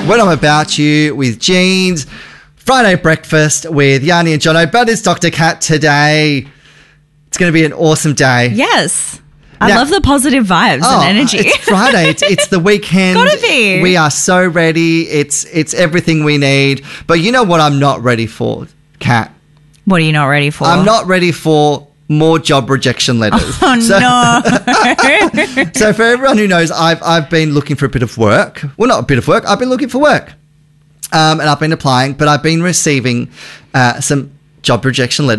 When I'm About You with Jeans. Friday breakfast with Yanni and Jono. But it's Dr. Kat today. It's going to be an awesome day. Yes. I love the positive vibes and energy. It's Friday. It's the weekend. Gotta be. We are so ready. It's everything we need. But you know what I'm not ready for, Kat? What are you not ready for? I'm not ready for more job rejection letters. Oh, no. So for everyone who knows, I've been looking for a bit of work. Well, not a bit of work. I've been looking for work. And I've been applying, but I've been receiving some job rejection letters